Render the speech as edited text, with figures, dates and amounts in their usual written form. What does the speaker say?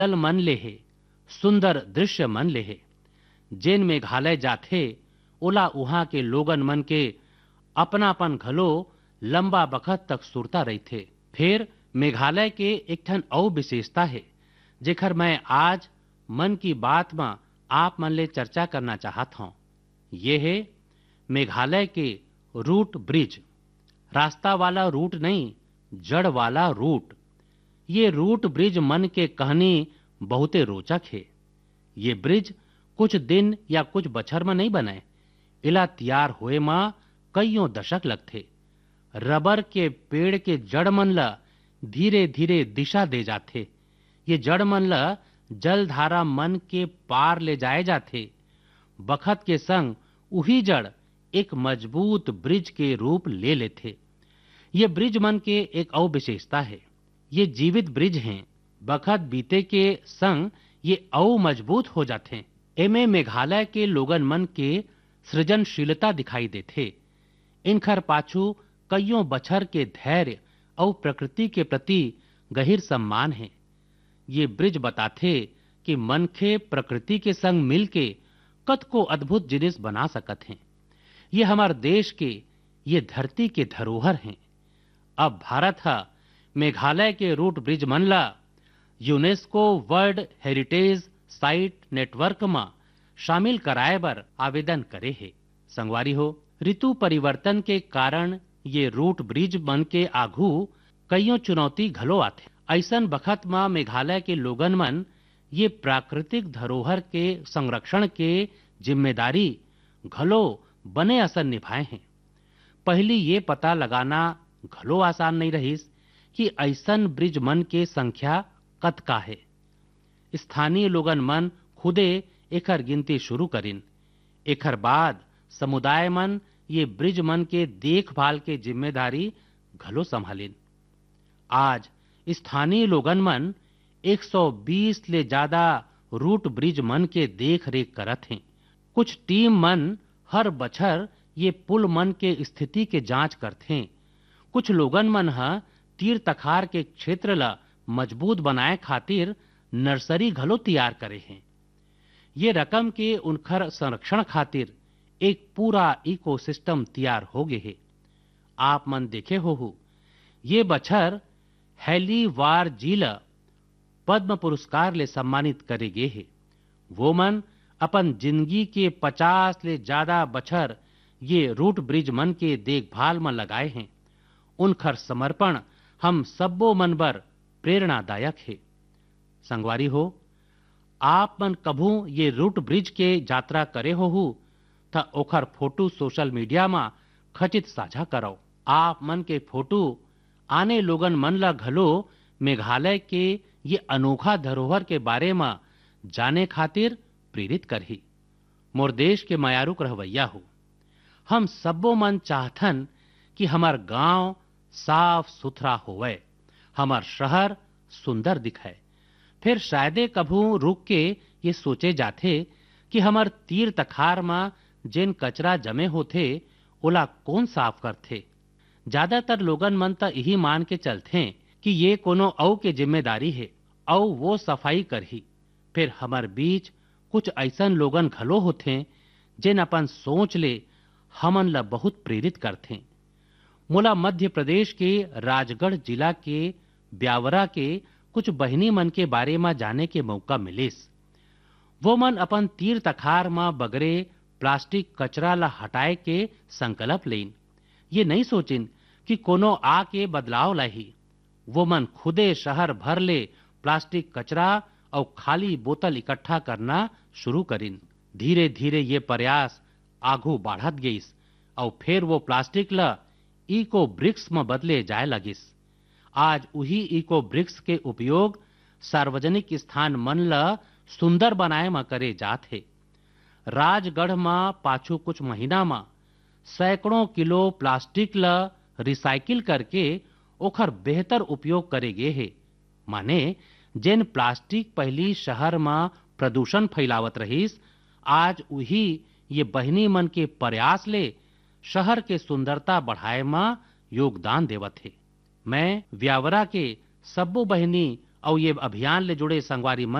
तल मन लेहे, सुंदर दृश्य मन लेहे। जेन मेघालय जाथे ओला उहाँ के लोगन मन के अपनापन घलो लंबा बखत तक सुरता रही थे। फिर मेघालय के एक ठन अउ विशेषता है जेखर मैं आज मन की बात में आप मन ले चर्चा करना चाहत हूँ। ये है मेघालय के रूट ब्रिज। रास्ता वाला रूट नहीं, जड़ वाला रूट। ये रूट ब्रिज मन के कहानी बहुते रोचक है। ये ब्रिज कुछ दिन या कुछ बछर में नहीं बने, इला तैयार हुए मां कईयों दशक लगथे। रबर के पेड़ के जड़ मन ला धीरे धीरे दिशा दे जाथे। ये जड़ मन ला जलधारा मन के पार ले जाए जाथे। बखत के संग उही जड़ एक मजबूत ब्रिज के रूप ले लेथे। ये ब्रिज मन के एक और विशेषता है, ये जीवित ब्रिज हैं। बखत बीते के संग ये और मजबूत हो जाते। एमे मेघालय के लोगन मन के सृजनशीलता दिखाई देथे। इनखर पाछू कईयों बछर के धैर्य और प्रकृति के प्रति गहिर सम्मान है। ये ब्रिज बताथे कि मनखे प्रकृति के संग मिलके कत को अद्भुत जिनिस बना सकत हैं। ये हमार देश के, ये धरती के धरोहर हैं। अब भारत हा मेघालय के रूट ब्रिज मन ला UNESCO world heritage site network में शामिल कराए बर आवेदन करे है। संगवारी हो, ऋतु परिवर्तन के कारण ये रूट ब्रिज मन के आघू कईयों चुनौती घलो आथे। ऐसन बखत में मेघालय के लोगन मन ये प्राकृतिक धरोहर के संरक्षण के जिम्मेदारी घलो बने असर निभाए हैं। पहली ये पता लगाना घलो आसान नहीं रहीस कि ऐसन ब्रिज मन के संख्या कतका है। स्थानीय लोगन मन खुदे एकर गिनती शुरू करिन। एकर बाद समुदाय मन ये ब्रिज मन के देखभाल के जिम्मेदारी घलो संभालिन। आज स्थानीय लोगन मन 120 ले ज्यादा रूट ब्रिज मन के देख रेख करत हैं। कुछ टीम मन हर बछर ये पुल मन के स्थिति के जांच करते हैं। कुछ लोगन मन हा तीर तखार के क्षेत्र ला मजबूत बनाए खातिर नर्सरी घलो तैयार करे हैं। ये रकम के उनखर संरक्षण खातिर एक पूरा इकोसिस्टम तैयार हो गए है। आप मन देखे हो ये बछर हैली वार जिला पद्म पुरस्कार ले सम्मानित करे गए है। वो मन अपन जिंदगी के 50 ले ज्यादा बछर ये रूट ब्रिज मन के देखभाल में लगाए हैं। उनखर समर्पण हम सबो मन बर प्रेरणादायक है। संगवारी हो, आप मन कभू ये रूट ब्रिज के यात्रा करे हो त ओखर फोटो सोशल मीडिया में खचित साझा करो। आप मन के फोटो आने लोगन मन ला घलो मेघालय के ये अनोखा धरोहर के बारे में जाने खातिर प्रेरित करही। मोर देश के मायारुक रहवैया हो, हम सबो मन चाहथन कि हमार गांव साफ सुथरा होवे, हमार शहर सुंदर दिखे। फिर शायदे कभू रुक के ये सोचे जाथे कि हमार तीर तखार में जेन कचरा जमे होथे ओला कौन साफ करथे। ज्यादातर लोगन मन त यही मान के चलथे कि ये कोनो औ के जिम्मेदारी है औ वो सफाई करही। फिर हमार बीच कुछ ऐसन लोगन घलो होथे जेन अपन सोच ले हमन ला बहुत प्रेरित करथे। मोला मध्य प्रदेश के राजगढ़ जिला के ब्यावरा के कुछ बहनी मन के बारे में जाने के मौका मिलिस। वो मन अपन तीर तखार में बगरे प्लास्टिक कचरा ला हटाए के संकल्प लेन। ये नहीं सोचिन कि कोनो आके बदलाव लाही। वो मन खुदे शहर भर ले प्लास्टिक कचरा और खाली बोतल इकट्ठा करना शुरू करिन। धीरे धीरे ये प्रयास आगू बढ़त गईस और फिर वो प्लास्टिक ला इको ब्रिक्स में बदले जाए लगिस। आज वही इको ब्रिक्स के उपयोग सार्वजनिक स्थान मन ला सुंदर बनाए में करे जात है। राजगढ़ में पाछू कुछ महीना में सैकड़ों किलो प्लास्टिक ला रिसाइकिल करके ओखर बेहतर उपयोग करे गे है। माने जेन प्लास्टिक पहली शहर में प्रदूषण फैलावत रहीस, आज वही ये बहनी मन के प्रयास ले शहर के सुंदरता बढ़ाए में योगदान देवत है। मैं व्यावरा के सबो बहनी और ये अभियान ले जुड़े संगवारी मन